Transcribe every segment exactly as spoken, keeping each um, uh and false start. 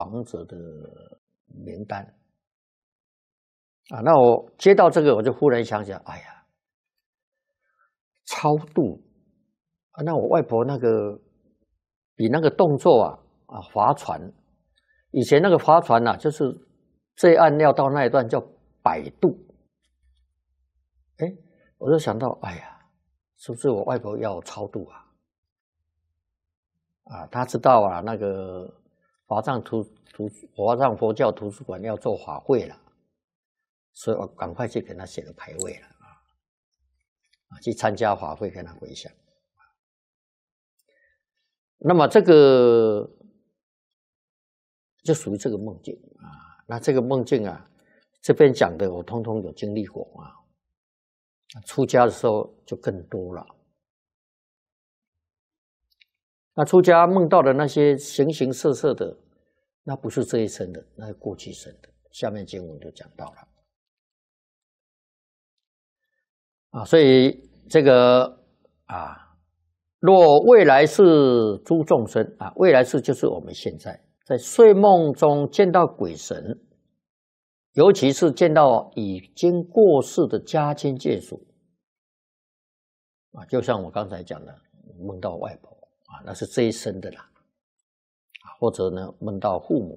亡者的名单啊。那我接到这个，我就忽然想想，哎呀，超度啊，那我外婆那个比那个动作啊啊划船，以前那个划船啊，就是这一岸要到那一段叫摆渡。哎，我就想到，哎呀，是不是我外婆要超度啊？啊，他知道啊，那个华藏图图华藏佛教图书馆要做法会了，所以我赶快去给他写个牌位了啊，啊，去参加法会跟他回向。那么这个就属于这个梦境啊。那这个梦境啊，这边讲的我通通有经历过啊。出家的时候就更多了。那出家梦到的那些形形色色的，那不是这一生的，那是过去生的。下面经文就讲到了啊，所以这个啊，若未来世诸众生啊，未来世就是我们现在在睡梦中见到鬼神，尤其是见到已经过世的家亲眷属啊，就像我刚才讲的，梦到外婆啊，那是这一生的啦，或者呢梦到父母，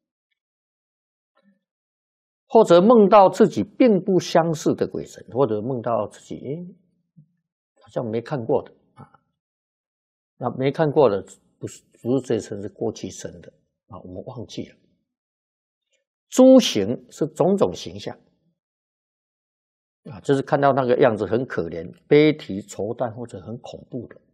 或者梦到自己并不相识的鬼神，或者梦到自己诶好像没看过的啊，那没看过的不是不是这一生，是过去生的啊，我们忘记了。诸形是种种形象啊，就是看到那个样子很可怜、悲啼、愁淡或者很恐怖的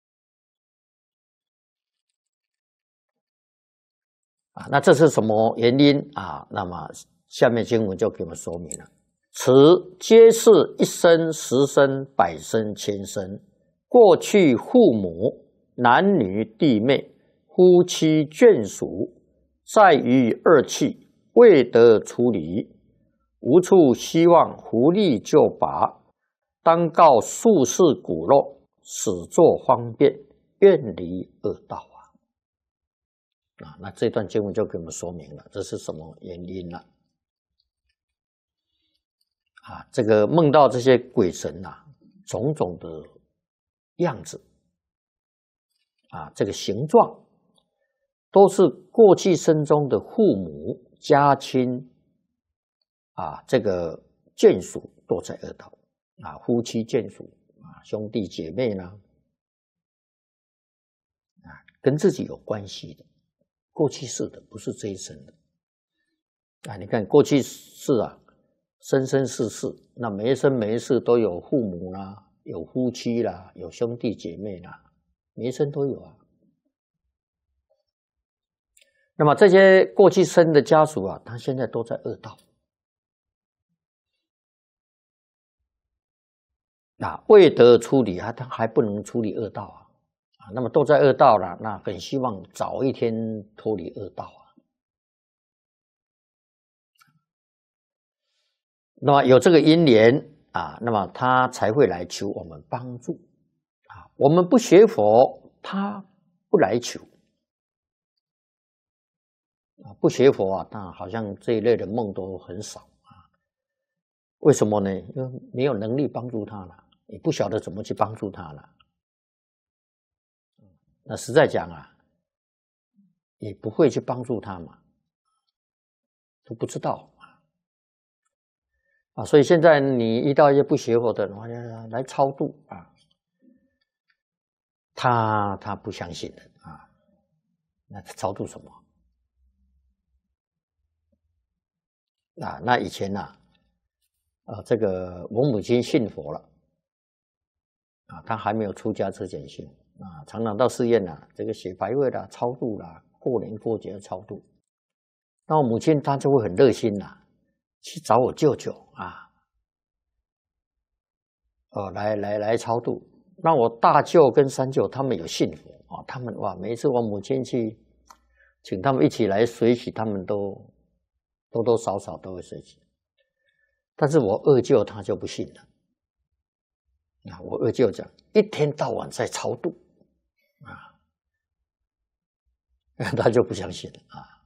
啊。那这是什么原因啊？那么下面经文就给我们说明了：此皆是一生、十生、百生、千生，过去父母、男女弟妹、夫妻眷属，在于二气，未得出离，无处希望福利就拔，当告宿世骨肉，始作方便，远离恶道啊！啊，那这段经文就给我们说明了这是什么原因了啊？这个梦到这些鬼神啊，种种的样子啊，这个形状都是过去生中的父母、家亲啊，这个眷属都在恶道啊，夫妻眷属啊，兄弟姐妹呢啊，跟自己有关系的，过去世的，不是这一生的啊。你看过去世啊，生生世世，那每一生每一世都有父母啦，有夫妻啦，有兄弟姐妹啦，每一生都有啊。那么这些过去生的家属啊，他现在都在恶道啊，未得出离啊，他还不能出离恶道啊，啊，那么都在恶道了，那很希望早一天脱离恶道啊。那么有这个因缘啊，那么他才会来求我们帮助啊。我们不学佛，他不来求啊，不学佛啊，那好像这一类的梦都很少啊。为什么呢？因为没有能力帮助他了，你不晓得怎么去帮助他了。那实在讲啊，也不会去帮助他嘛，都不知道啊。所以现在你遇到一些不学佛的人来超度啊，他他不相信的啊，那他超度什么？啊，那以前呐、啊，啊，这个我母亲信佛了，啊，她还没有出家之前信啊，常常到寺院呐，这个写牌位啦、超度啦，过年过节超度。那我母亲她就会很热心呐、啊，去找我舅舅啊，哦，来来来超度。那我大舅跟三舅他们有信佛啊，他们哇，每一次我母亲去请他们一起来随喜，他们都多多少少都会随喜。但是我二舅他就不信了。啊，我二舅讲，一天到晚在超度，啊，他就不相信了啊。